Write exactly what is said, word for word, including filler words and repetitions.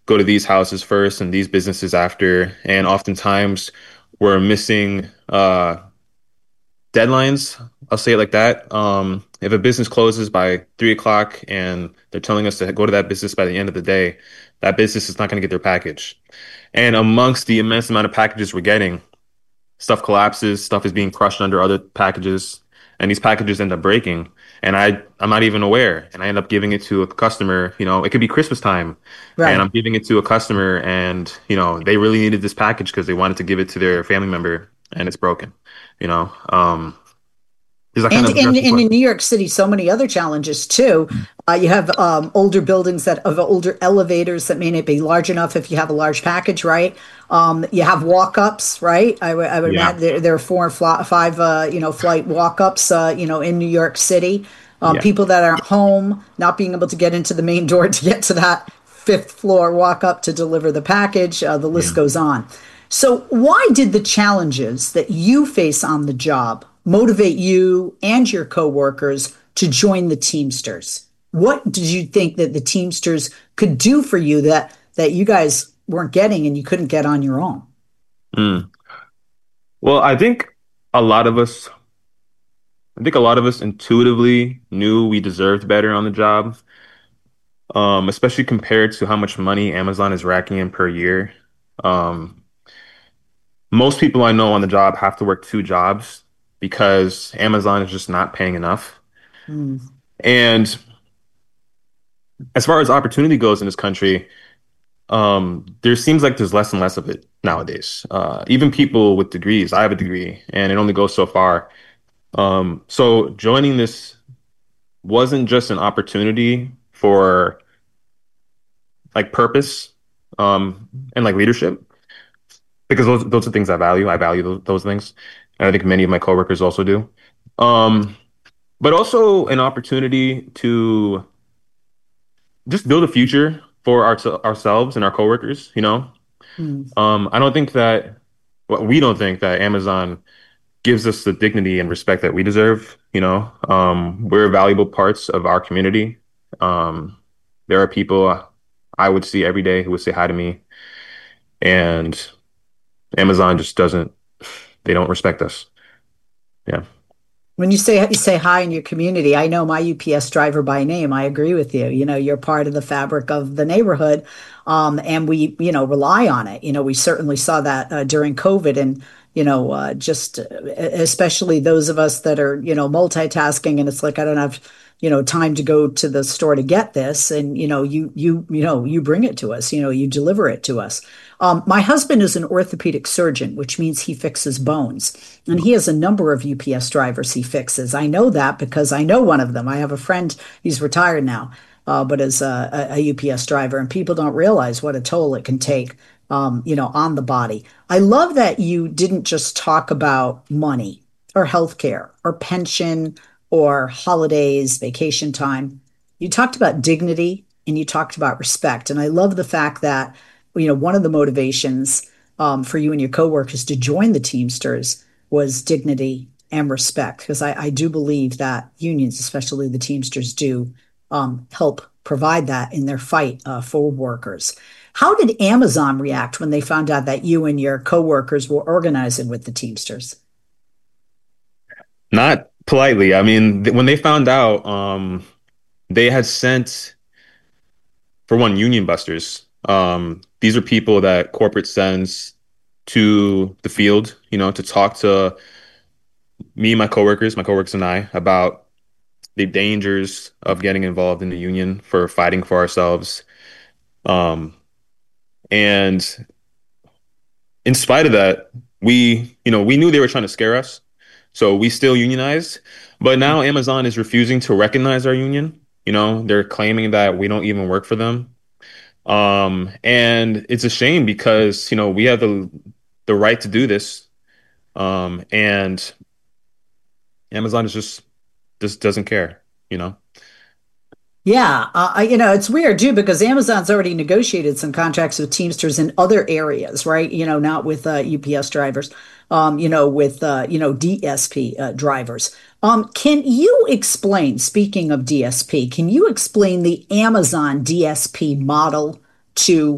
go to these houses first and these businesses after. And oftentimes we're missing uh, deadlines. I'll say it like that. Um, if a business closes by three o'clock and they're telling us to go to that business by the end of the day, that business is not going to get their package. And amongst the immense amount of packages we're getting, stuff collapses, stuff is being crushed under other packages, and these packages end up breaking. And I, I'm not even aware. And I end up giving it to a customer. You know, it could be Christmas time, and Right. I'm giving it to a customer, and you know, they really needed this package because they wanted to give it to their family member, and it's broken. You know, um, does that kind And of in, address the in question? New York City, so many other challenges too. Uh, you have um, older buildings that of older elevators that may not be large enough if you have a large package, right? Um, you have walk-ups, right? I would I would Yeah, imagine there, there are four and fly, five, uh, you know, flight walk-ups, uh, you know, in New York City. Um, yeah, people that are at home not being able to get into the main door to get to that fifth floor walk-up to deliver the package. Uh, the list yeah. goes on. So, why did the challenges that you face on the job motivate you and your coworkers to join the Teamsters? What did you think that the Teamsters could do for you that that you guys weren't getting and you couldn't get on your own? Mm. Well, I think a lot of us, I think a lot of us intuitively knew we deserved better on the job, um, especially compared to how much money Amazon is racking in per year. Um, Most people I know on the job have to work two jobs because Amazon is just not paying enough. Mm. And as far as opportunity goes in this country, um, there seems like there's less and less of it nowadays. Uh, even people with degrees, I have a degree, and it only goes so far. Um, so joining this wasn't just an opportunity for like purpose, um, and like leadership, because those those are things I value. I value those, those things, and I think many of my coworkers also do. Um, but also an opportunity to just build a future for our, ourselves and our coworkers, you know? Mm. Um, I don't think that, well, we don't think that Amazon gives us the dignity and respect that we deserve, you know? Um, we're valuable parts of our community. Um, there are people I would see every day who would say hi to me, and Amazon just doesn't, they don't respect us. Yeah. When you say you say hi in your community, I know my U P S driver by name. I agree with you. You know, you're part of the fabric of the neighborhood, um, and we, you know, rely on it. You know, we certainly saw that uh, during COVID, and you know, uh, just uh, especially those of us that are, you know, multitasking, and it's like I don't have, you know, time to go to the store to get this, and you know, you you you know, you bring it to us. You know, you deliver it to us. Um, my husband is an orthopedic surgeon, which means he fixes bones. And he has a number of U P S drivers he fixes. I know that because I know one of them. I have a friend, he's retired now, uh, but is a, a U P S driver. And people don't realize what a toll it can take, um, you know, on the body. I love that you didn't just talk about money or healthcare or pension or holidays, vacation time. You talked about dignity and you talked about respect. And I love the fact that, you know, one of the motivations um, for you and your coworkers to join the Teamsters was dignity and respect, because I, I do believe that unions, especially the Teamsters, do um, help provide that in their fight uh, for workers. How did Amazon react when they found out that you and your coworkers were organizing with the Teamsters? Not politely. I mean, th- when they found out, um, they had sent, for one, union busters. Um, these are people that corporate sends to the field, you know, to talk to me, my coworkers, my coworkers and I about the dangers of getting involved in the union for fighting for ourselves. Um, and in spite of that, we, you know, we knew they were trying to scare us. So we still unionized. But now Amazon is refusing to recognize our union. You know, they're claiming that we don't even work for them. Um, and it's a shame because, you know, we have the the right to do this. Um, and Amazon is just just doesn't care, you know. Yeah, uh, I- you know, it's weird too because Amazon's already negotiated some contracts with Teamsters in other areas, right? You know, not with uh, U P S drivers, um, you know, with uh, you know, D S P uh, drivers. Um, can you explain, speaking of D S P, can you explain the Amazon D S P model to